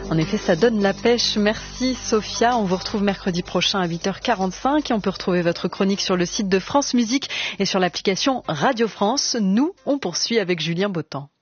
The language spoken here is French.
En effet, ça donne la pêche. Merci Sophia. On vous retrouve mercredi prochain à 8h45 et on peut retrouver votre chronique sur le site de France Musique et sur l'application Radio France. Nous, on poursuit avec Julien Bottan.